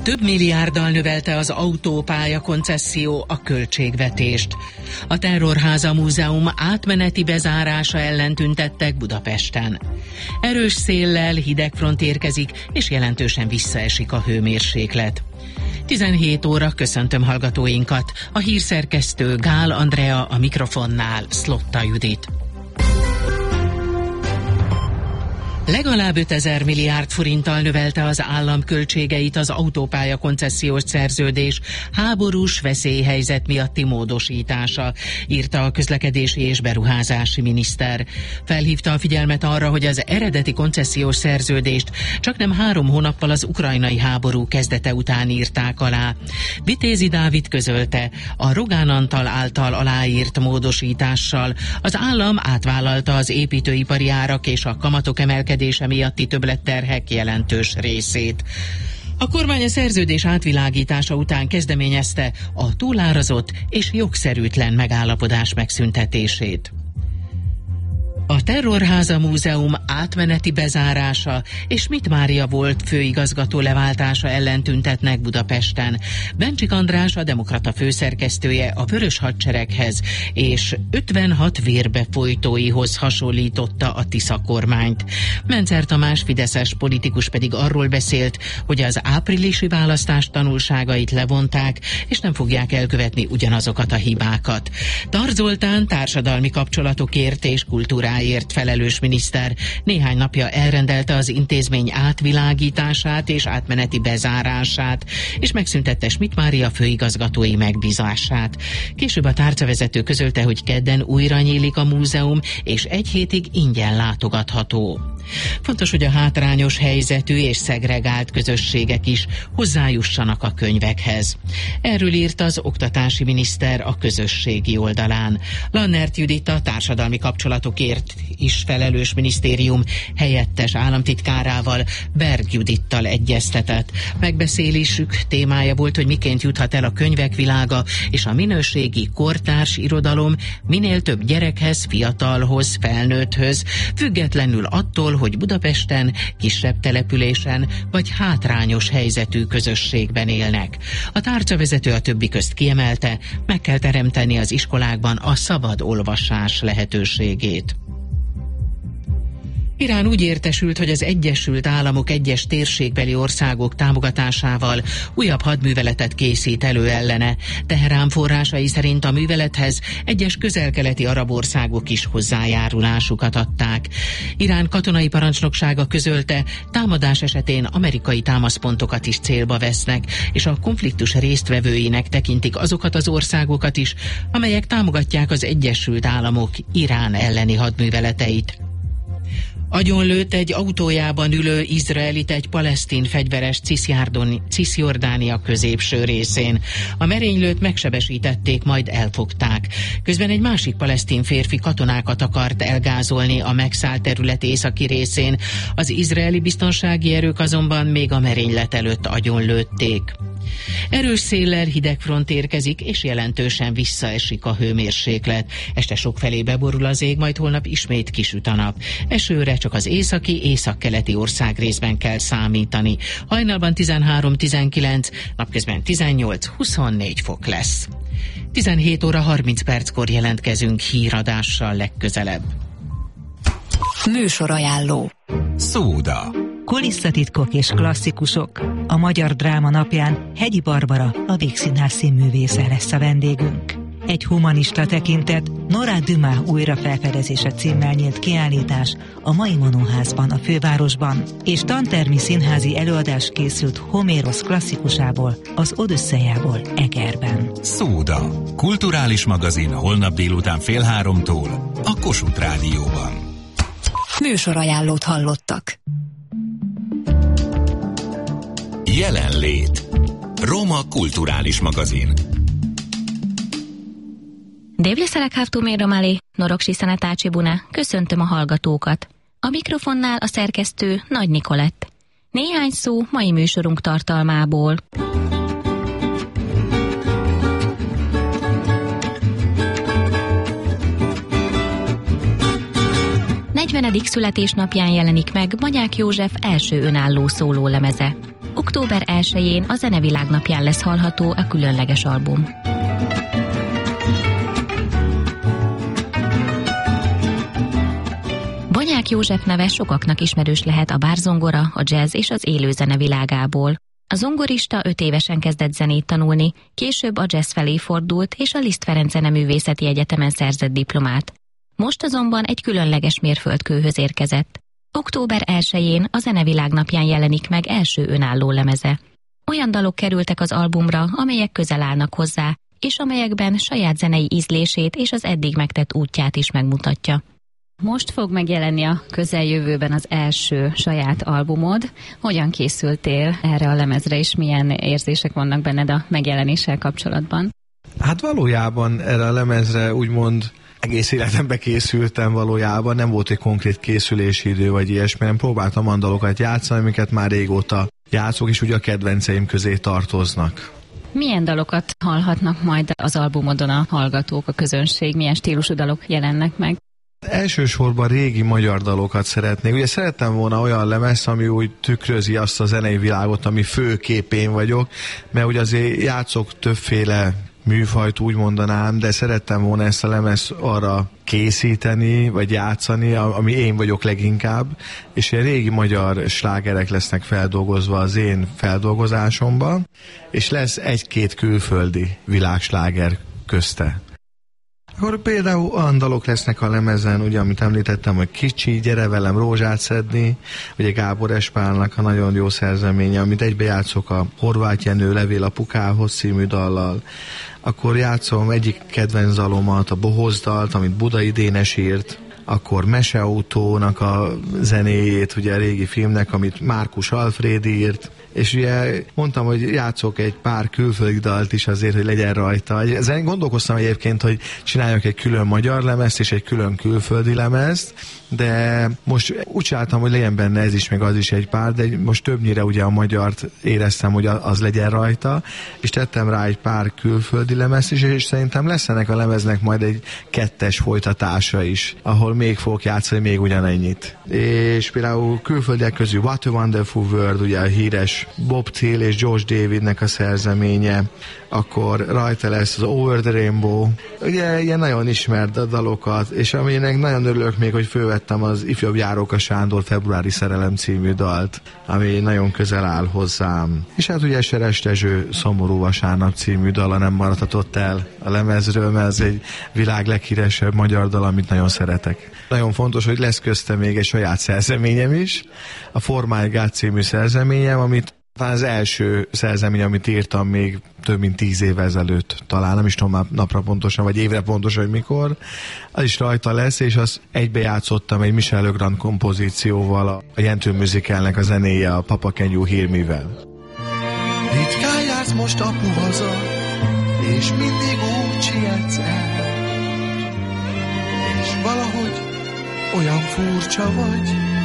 Több milliárddal növelte az autópálya koncesszió a költségvetést. A Terrorháza Múzeum átmeneti bezárása ellen tüntettek Budapesten. Erős széllel hideg front érkezik, és jelentősen visszaesik a hőmérséklet. 17 óra, köszöntöm hallgatóinkat. A hírszerkesztő Gál Andrea, a mikrofonnál Szlotta Judit. Legalább 5000 milliárd forinttal növelte az állam költségeit az autópálya koncesziós szerződés háborús veszélyhelyzet miatti módosítása, írta a közlekedési és beruházási miniszter. Felhívta a figyelmet arra, hogy az eredeti koncesziós szerződést csaknem 3 hónappal az ukrajnai háború kezdete után írták alá. Vitézi Dávid közölte, a Rogán Antal által aláírt módosítással az állam átvállalta az építőipari árak és a kamatok emelkedése miatti többletterhek jelentős részét. A kormány a szerződés átvilágítása után kezdeményezte a túlárazott és jogszerűtlen megállapodás megszüntetését. A Terrorháza Múzeum átmeneti bezárása és Schmidt Mária volt főigazgató leváltása ellen tüntetnek Budapesten. Bencsik András, a Demokrata főszerkesztője a Vörös Hadsereghez és 56 vérbefolytóihoz hasonlította a Tisza kormányt. Mencer Tamás fideszes politikus pedig arról beszélt, hogy az áprilisi választás tanulságait levonták, és nem fogják elkövetni ugyanazokat a hibákat. Tar Zoltán társadalmi kapcsolatokért és kultúráért felelős miniszter néhány napja elrendelte az intézmény átvilágítását és átmeneti bezárását, és megszüntette Schmidt Mária főigazgatói megbízását. Később a tárcavezető közölte, hogy kedden újra nyílik a múzeum, és 1 hétig ingyen látogatható. Fontos, hogy a hátrányos helyzetű és szegregált közösségek is hozzájussanak a könyvekhez. Erről írt az oktatási miniszter a közösségi oldalán. Lannert Judit, a társadalmi kapcsolatokért is felelős minisztérium helyettes államtitkárával, Berg Judittal egyeztetett. Megbeszélésük témája volt, hogy miként juthat el a könyvek világa és a minőségi kortárs irodalom minél több gyerekhez, fiatalhoz, felnőtthöz, függetlenül attól, hogy Budapesten, kisebb településen vagy hátrányos helyzetű közösségben élnek. A tárcavezető a többi közt kiemelte, meg kell teremteni az iskolákban a szabad olvasás lehetőségét. Irán úgy értesült, hogy az Egyesült Államok egyes térségbeli országok támogatásával újabb hadműveletet készít elő ellene. Teherán forrásai szerint a művelethez egyes közel-keleti arab országok is hozzájárulásukat adták. Irán katonai parancsnoksága közölte, támadás esetén amerikai támaszpontokat is célba vesznek, és a konfliktus résztvevőinek tekintik azokat az országokat is, amelyek támogatják az Egyesült Államok Irán elleni hadműveleteit. Agyonlőtt egy autójában ülő izraelit egy palesztin fegyveres Cisjordánia középső részén. A merénylőt megsebesítették, majd elfogták. Közben egy másik palesztin férfi katonákat akart elgázolni a megszállt terület északi részén. Az izraeli biztonsági erők azonban még a merénylet előtt agyonlőtték. Erős széllel hideg front érkezik, és jelentősen visszaesik a hőmérséklet. Este sokfelé beborul az ég, majd holnap ismét kisüt a nap. Esőre csak az északi, északkeleti országrészben kell számítani. Hajnalban 13-19, napközben 18-24 fok lesz. 17 óra 30 perckor jelentkezünk híradással legközelebb. Műsorajánló. Szóda. Kulisszatitkok és klasszikusok. A Magyar Dráma napján Hegyi Barbara, a Vígszínház színművésze lesz a vendégünk. Egy humanista tekintet, Nora Dumas újrafelfedezése címmel nyílt kiállítás a Mai Monóházban, a fővárosban, és tantermi színházi előadás készült Homérosz klasszikusából, az Odüsszeiából Egerben. Szóda. Kulturális magazin holnap délután 14:30 a Kossuth Rádióban. Műsorajánlót hallottak. Jelenlét. Roma kulturális magazin. Dévlészelek hávtómérdomálé, Norogsi Szenetácsi Buna, köszöntöm a hallgatókat. A mikrofonnál a szerkesztő Nagy Nikolett. Néhány szó mai műsorunk tartalmából. 40. születésnapján jelenik meg Bagyák József első önálló szólólemeze. Október 1-én a Zenevilág napján lesz hallható a különleges album. Banyák József neve sokaknak ismerős lehet a bárzongora, a jazz és az élőzene világából. A zongorista 5 évesen kezdett zenét tanulni, később a jazz felé fordult, és a Liszt Ferenc Zeneművészeti Egyetemen szerzett diplomát. Most azonban egy különleges mérföldkőhöz érkezett. Október 1-én a Zenevilág napján jelenik meg első önálló lemeze. Olyan dalok kerültek az albumra, amelyek közel állnak hozzá, és amelyekben saját zenei ízlését és az eddig megtett útját is megmutatja. Most fog megjelenni a közeljövőben az első saját albumod. Hogyan készültél erre a lemezre, és milyen érzések vannak benned a megjelenéssel kapcsolatban? Hát valójában erre a lemezre úgymond egész életemben készültem valójában, nem volt egy konkrét készülési idő vagy ilyesmi, nem próbáltam olyan dalokat játszani, amiket már régóta játszok, és ugye a kedvenceim közé tartoznak. Milyen dalokat hallhatnak majd az albumodon a hallgatók, a közönség? Milyen stílusú dalok jelennek meg? Elsősorban régi magyar dalokat szeretnék. Ugye szerettem volna olyan lemez, ami úgy tükrözi azt a zenei világot, ami főképén vagyok, mert ugye azért játszok többféle műfajt, úgy mondanám, de szerettem volna ezt a lemez arra készíteni, vagy játszani, ami én vagyok leginkább, és ilyen régi magyar slágerek lesznek feldolgozva az én feldolgozásomban, és lesz 1-2 külföldi világsláger közte. Akkor például olyan dalok lesznek a lemezen, ugye, amit említettem, hogy Kicsi, Gyere velem rózsát szedni, ugye Gábor Espánnak a nagyon jó szerzeménye, amit egybe játszok a Horváth Jenő Levél apukához című dallal. Akkor játszom egyik kedvenc dalomat, a Bohoz dalt, amit Budai Dénes írt, akkor Meseautónak a zenéjét, ugye a régi filmnek, amit Márkus Alfréd írt, és ugye mondtam, hogy játszok egy pár külföldi dalt is azért, hogy legyen rajta. Ezen gondolkoztam egyébként, hogy csináljak egy külön magyar lemezt és egy külön külföldi lemezt, de most úgy csináltam, hogy legyen benne ez is, meg az is egy pár, de most többnyire ugye a magyart éreztem, hogy az legyen rajta, és tettem rá egy pár külföldi lemezt is, és szerintem lesz ennek a lemeznek majd egy 2. folytatása is, ahol még fogok játszani még ugyanennyit. És például külföldiek közül What a Wonderful World, ugye a híres Bob Thiel és Josh Davidnek a szerzeménye, akkor rajta lesz az Over the Rainbow, ugye ilyen nagyon ismert dalokat, és aminek nagyon örülök még, hogy fölvettem az Ifjabb Járóka Sándor Februári szerelem című dalt, ami nagyon közel áll hozzám. És hát ugye Seres Dezső Szomorú vasárnap című dala nem maradhatott el a lemezről, mert ez egy világ leghíresebb magyar dal, amit nagyon szeretek. Nagyon fontos, hogy lesz közte még egy saját szerzeményem is, a Formálj Gát című szerzeményem, amit talán az első szerzemény, amit írtam még több mint 10 évvel ezelőtt, talán nem is tudom már napra pontosan, vagy évre pontosan, hogy mikor, az is rajta lesz, és azt egybe játszottam egy Michel Legrand kompozícióval, a Jentő Musicalnek a zenéje, a Papa Can You Hear Me-vel. Ritkán jársz most apu haza, és mindig úgy sietsz el, és valahogy olyan furcsa vagy,